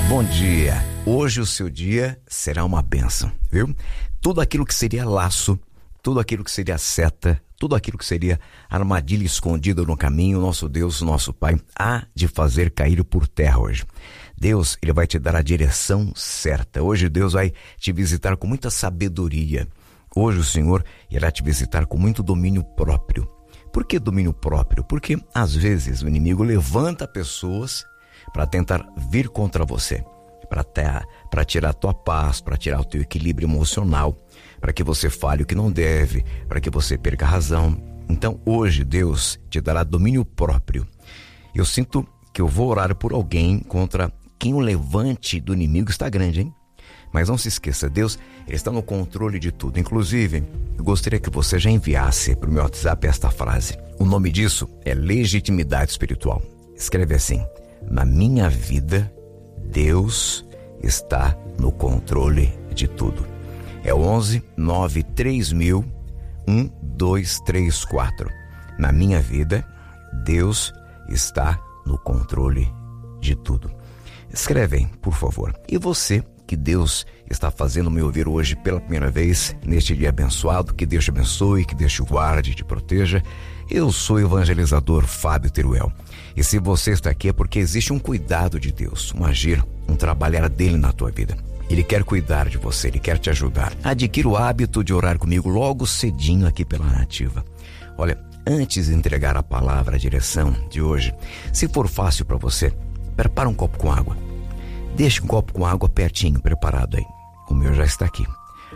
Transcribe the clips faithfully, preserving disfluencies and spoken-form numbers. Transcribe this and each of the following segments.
Bom dia. Hoje o seu dia será uma bênção, viu? Tudo aquilo que seria laço, tudo aquilo que seria seta, tudo aquilo que seria armadilha escondida no caminho, nosso Deus, nosso Pai, há de fazer cair por terra hoje. Deus, Ele vai te dar a direção certa. Hoje Deus vai te visitar com muita sabedoria. Hoje o Senhor irá te visitar com muito domínio próprio. Por que domínio próprio? Porque às vezes o inimigo levanta pessoas para tentar vir contra você, para tirar a tua paz, para tirar o teu equilíbrio emocional, para que você fale o que não deve, para que você perca a razão. Então hoje Deus te dará domínio próprio. Eu sinto que eu vou orar por alguém contra quem o levante do inimigo está grande, hein? Mas não se esqueça, Deus, Ele está no controle de tudo. Inclusive, eu gostaria que você já enviasse para o meu WhatsApp esta frase. O nome disso é legitimidade espiritual. Escreve assim: na minha vida, Deus está no controle de tudo. É onze nove três mil um dois três quatro. Na minha vida, Deus está no controle de tudo. Escreve aí, por favor. E você, que Deus está fazendo me ouvir hoje pela primeira vez, neste dia abençoado, que Deus te abençoe, que Deus te guarde, te proteja. Eu sou o evangelizador Fábio Teruel. E se você está aqui é porque existe um cuidado de Deus, um agir, um trabalhar dele na tua vida. Ele quer cuidar de você, Ele quer te ajudar. Adquira o hábito de orar comigo logo cedinho aqui pela Nativa. Olha, antes de entregar a palavra, a direção de hoje, se for fácil para você, prepara um copo com água. Deixe um copo com água pertinho, preparado aí. O meu já está aqui.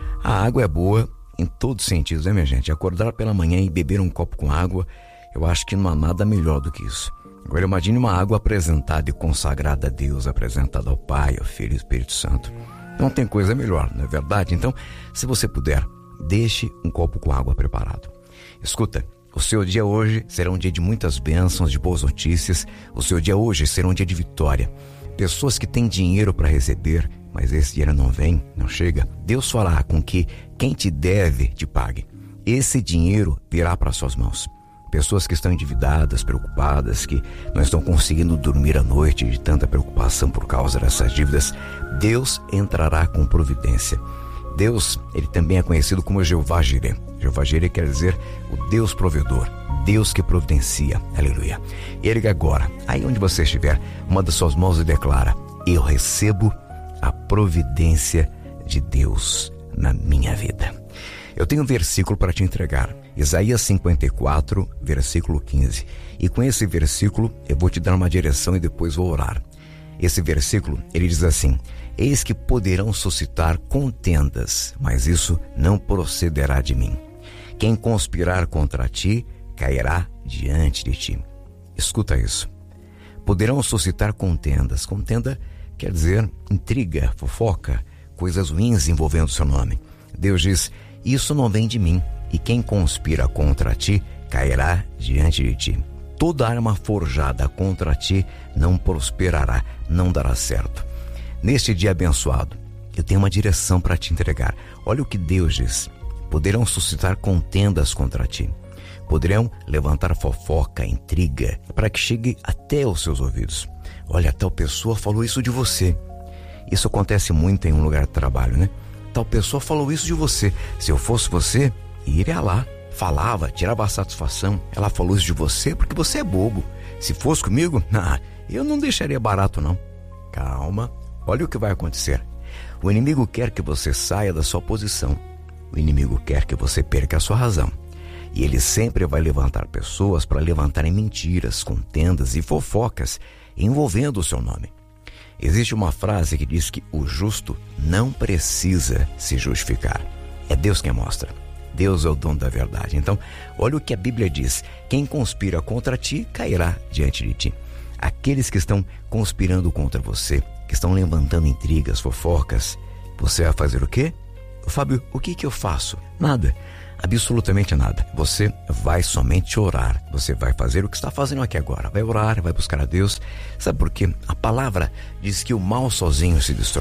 A água é boa em todos os sentidos, né, minha gente? Acordar pela manhã e beber um copo com água, eu acho que não há nada melhor do que isso. Agora imagine uma água apresentada e consagrada a Deus, apresentada ao Pai, ao Filho e ao Espírito Santo. Não tem coisa melhor, não é verdade? Então, se você puder, deixe um copo com água preparado. Escuta, o seu dia hoje será um dia de muitas bênçãos, de boas notícias. O seu dia hoje será um dia de vitória. Pessoas que têm dinheiro para receber, mas esse dinheiro não vem, não chega. Deus fará com que quem te deve te pague. Esse dinheiro virá para suas mãos. Pessoas que estão endividadas, preocupadas, que não estão conseguindo dormir à noite de tanta preocupação por causa dessas dívidas, Deus entrará com providência. Deus, Ele também é conhecido como Jeová Jireh. Jeová Jireh quer dizer o Deus provedor, Deus que providencia. Aleluia. Erga agora, aí onde você estiver, uma das suas mãos e declara: eu recebo a providência de Deus na minha vida. Eu tenho um versículo para te entregar, Isaías cinquenta e quatro, versículo quinze. E com esse versículo eu vou te dar uma direção e depois vou orar. Esse versículo, ele diz assim: eis que poderão suscitar contendas, mas isso não procederá de mim. Quem conspirar contra ti, cairá diante de ti. Escuta isso. Poderão suscitar contendas. Contenda quer dizer intriga, fofoca, coisas ruins envolvendo o seu nome. Deus diz: isso não vem de mim, e quem conspira contra ti, cairá diante de ti. Toda arma forjada contra ti não prosperará, não dará certo. Neste dia abençoado, eu tenho uma direção para te entregar. Olha o que Deus diz: poderão suscitar contendas contra ti. Poderão levantar fofoca, intriga, para que chegue até os seus ouvidos. Olha, tal pessoa falou isso de você. Isso acontece muito em um lugar de trabalho, né? Tal pessoa falou isso de você. Se eu fosse você, iria lá. Falava, tirava a satisfação. Ela falou isso de você porque você é bobo. Se fosse comigo, ah, eu não deixaria barato não. Calma, olha o que vai acontecer. O inimigo quer que você saia da sua posição. O inimigo quer que você perca a sua razão. E ele sempre vai levantar pessoas para levantarem mentiras, contendas e fofocas envolvendo o seu nome. Existe uma frase que diz que o justo não precisa se justificar. É Deus quem mostra. Deus é o dono da verdade. Então, olha o que a Bíblia diz: quem conspira contra ti, cairá diante de ti. Aqueles que estão conspirando contra você, que estão levantando intrigas, fofocas, você vai fazer o quê? Fábio, o que que eu faço? Nada. Absolutamente nada. Você vai somente orar. Você vai fazer o que está fazendo aqui agora. Vai orar, vai buscar a Deus. Sabe por quê? A palavra diz que o mal sozinho se destrói.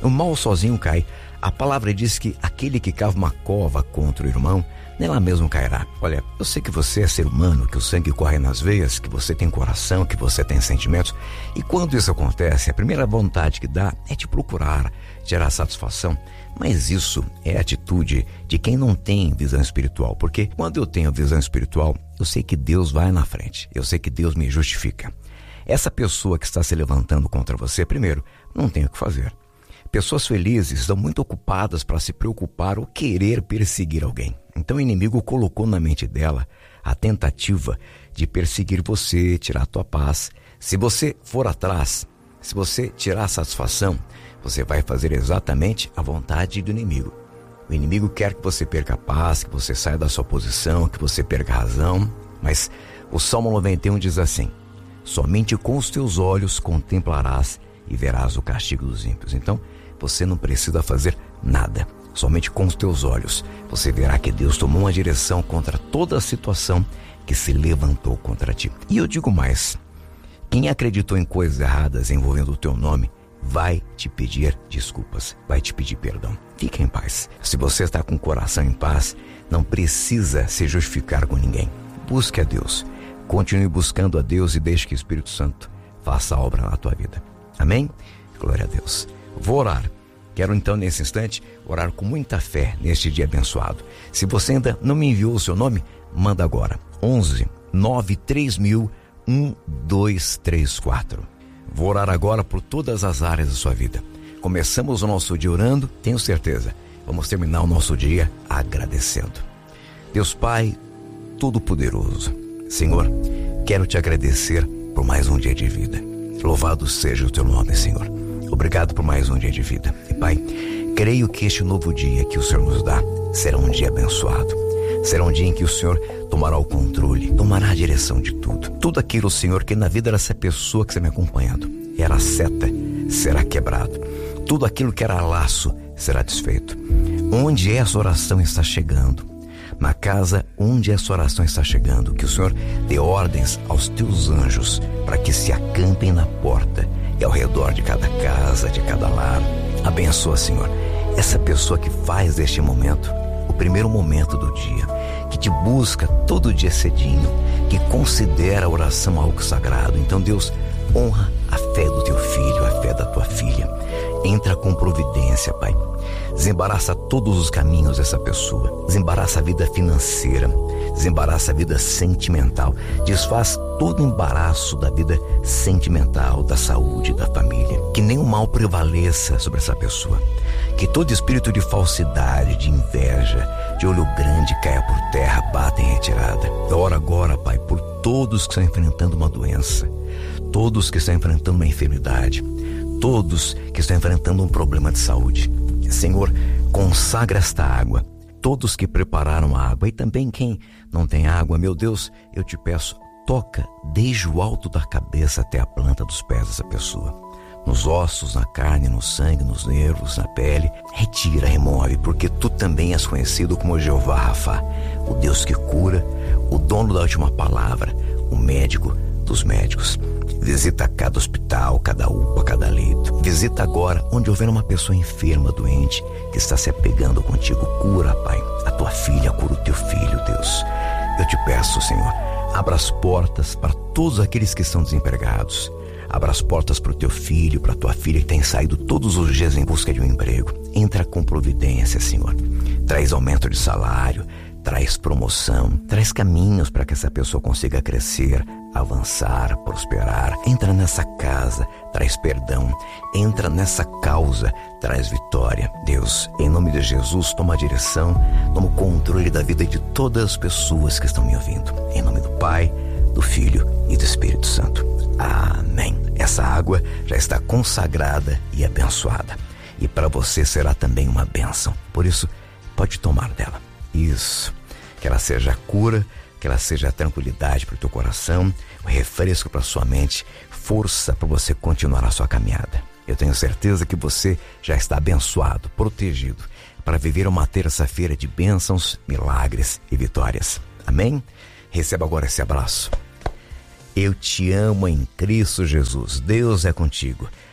O mal sozinho cai. A palavra diz que aquele que cava uma cova contra o irmão, nela mesmo cairá. Olha, eu sei que você é ser humano, que o sangue corre nas veias, que você tem coração, que você tem sentimentos. E quando isso acontece, a primeira vontade que dá é te procurar, gerar satisfação. Mas isso é a atitude de quem não tem visão espiritual. Porque quando eu tenho visão espiritual, eu sei que Deus vai na frente. Eu sei que Deus me justifica. Essa pessoa que está se levantando contra você, primeiro, não tem o que fazer. Pessoas felizes estão muito ocupadas para se preocupar ou querer perseguir alguém. Então o inimigo colocou na mente dela a tentativa de perseguir você, tirar a tua paz. Se você for atrás, se você tirar a satisfação, você vai fazer exatamente a vontade do inimigo. O inimigo quer que você perca a paz, que você saia da sua posição, que você perca a razão. Mas o Salmo noventa e um diz assim: somente com os teus olhos contemplarás e verás o castigo dos ímpios. Então, você não precisa fazer nada. Somente com os teus olhos você verá que Deus tomou uma direção contra toda a situação que se levantou contra ti. E eu digo mais: quem acreditou em coisas erradas envolvendo o teu nome vai te pedir desculpas, vai te pedir perdão. Fique em paz. Se você está com o coração em paz, não precisa se justificar com ninguém. Busque a Deus. Continue buscando a Deus e deixe que o Espírito Santo faça a obra na tua vida. Amém? Glória a Deus. Vou orar. Quero então, nesse instante, orar com muita fé neste dia abençoado. Se você ainda não me enviou o seu nome, manda agora. onze, nove três mil, um dois três quatro. Vou orar agora por todas as áreas da sua vida. Começamos o nosso dia orando, tenho certeza. Vamos terminar o nosso dia agradecendo. Deus Pai Todo-Poderoso, Senhor, quero te agradecer por mais um dia de vida. Louvado seja o teu nome, Senhor. Obrigado por mais um dia de vida. E Pai, creio que este novo dia que o Senhor nos dá será um dia abençoado. Será um dia em que o Senhor tomará o controle, tomará a direção de tudo. Tudo aquilo, Senhor, que na vida dessa pessoa que está me acompanhando era seta, será quebrado. Tudo aquilo que era laço será desfeito. Onde essa oração está chegando, na casa onde essa oração está chegando, que o Senhor dê ordens aos teus anjos para que se acampem na porta e ao redor de cada casa, de cada lar. Abençoa, Senhor, essa pessoa que faz deste momento o primeiro momento do dia, que te busca todo dia cedinho, que considera a oração algo sagrado. Então, Deus, honra a fé do teu filho, a fé da tua filha. Entra com providência, Pai. Desembaraça todos os caminhos dessa pessoa. Desembaraça a vida financeira. Desembaraça a vida sentimental. Desfaz todo o embaraço da vida sentimental, da saúde, da família. Que nenhum mal prevaleça sobre essa pessoa. Que todo espírito de falsidade, de inveja, de olho grande caia por terra, bata em retirada. Eu oro agora, Pai, por todos que estão enfrentando uma doença. Todos que estão enfrentando uma enfermidade. Todos que estão enfrentando um problema de saúde. Senhor, consagra esta água. Todos que prepararam a água e também quem não tem água, meu Deus, eu te peço, toca desde o alto da cabeça até a planta dos pés dessa pessoa. Nos ossos, na carne, no sangue, nos nervos, na pele. Retira, remove, porque tu também és conhecido como Jeová Rafá, o Deus que cura, o dono da última palavra, o médico dos médicos. Visita cada hospital, cada U P A, cada leito. Visita agora onde houver uma pessoa enferma, doente, que está se apegando contigo. Cura, Pai, a tua filha, cura o teu filho, Deus. Eu te peço, Senhor, abra as portas para todos aqueles que estão desempregados. Abra as portas para o teu filho, para a tua filha que tem saído todos os dias em busca de um emprego. Entra com providência, Senhor. Traz aumento de salário, traz promoção, traz caminhos para que essa pessoa consiga crescer, avançar, prosperar. Entra nessa casa, traz perdão. Entra nessa causa, traz vitória. Deus, em nome de Jesus, toma a direção, toma o controle da vida de todas as pessoas que estão me ouvindo. Em nome do Pai, do Filho e do Espírito Santo. Amém. Essa água já está consagrada e abençoada. E para você será também uma bênção. Por isso, pode tomar dela. Isso. Que ela seja a cura, que ela seja a tranquilidade para o teu coração, o refresco para a sua mente, força para você continuar a sua caminhada. Eu tenho certeza que você já está abençoado, protegido, para viver uma terça-feira de bênçãos, milagres e vitórias. Amém? Receba agora esse abraço. Eu te amo em Cristo Jesus. Deus é contigo.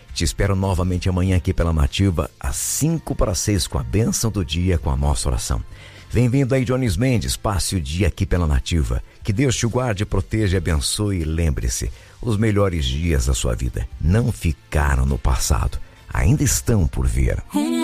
Te espero novamente amanhã aqui pela Nativa, às cinco para seis, com a bênção do dia, com a nossa oração. Vem vindo aí, Jones Mendes, passe o dia aqui pela Nativa. Que Deus te guarde, proteja e abençoe. E lembre-se, os melhores dias da sua vida não ficaram no passado, ainda estão por vir.